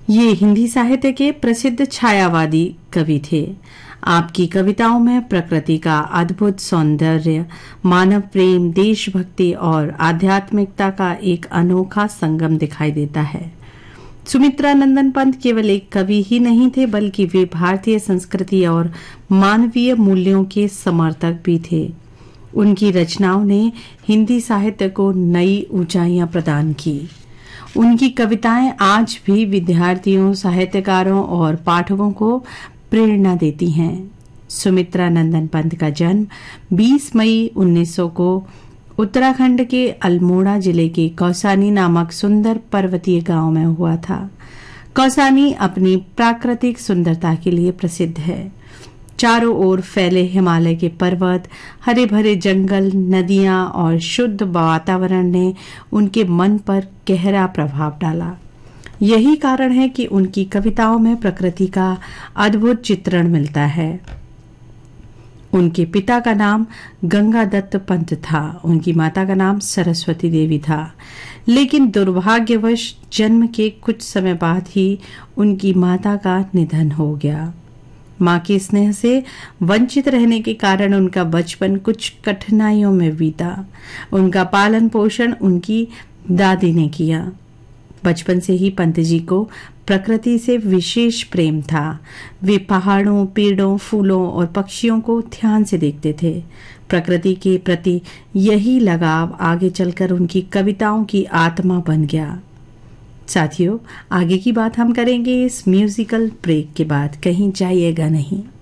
ये हिंदी साहित्य के प्रसिद्ध छायावादी कवि थे। आपकी कविताओं में प्रकृति का अद्भुत सौंदर्य, मानव प्रेम, देशभक्ति और आध्यात्मिकता का एक अनोखा संगम दिखाई देता है। सुमित्रा नंदन पंत केवल एक कवि ही नहीं थे, बल्कि वे भारतीय संस्कृति और मानवीय मूल्यों के समर्थक भी थे। उनकी रचनाओं ने हिंदी साहित्य को नई ऊंचाइयां प्रदान की। उनकी कविताएं आज भी विद्यार्थियों, साहित्यकारों और पाठकों को प्रेरणा देती हैं। सुमित्रा नंदन पंत का जन्म 20 मई 1900 को उत्तराखंड के अल्मोड़ा जिले के कौसानी नामक सुंदर पर्वतीय गांव में हुआ था। कौसानी अपनी प्राकृतिक सुंदरता के लिए प्रसिद्ध है। चारों ओर फैले हिमालय के पर्वत, हरे भरे जंगल, नदियां और शुद्ध वातावरण ने उनके मन पर गहरा प्रभाव डाला। यही कारण है कि उनकी कविताओं में प्रकृति का अद्भुत चित्रण मिलता है। उनके पिता का नाम गंगादत्त पंत था। उनकी माता का नाम सरस्वती देवी था, लेकिन दुर्भाग्यवश जन्म के कुछ समय बाद ही उनकी माता का निधन हो गया। मां के स्नेह से वंचित रहने के कारण उनका बचपन कुछ कठिनाइयों में बीता। उनका पालन पोषण उनकी दादी ने किया। बचपन से ही पंत जी को प्रकृति से विशेष प्रेम था। वे पहाड़ों, पेड़ों, फूलों और पक्षियों को ध्यान से देखते थे। प्रकृति के प्रति यही लगाव आगे चलकर उनकी कविताओं की आत्मा बन गया। साथियों, आगे की बात हम करेंगे इस म्यूजिकल ब्रेक के बाद। कहीं जाइएगा नहीं।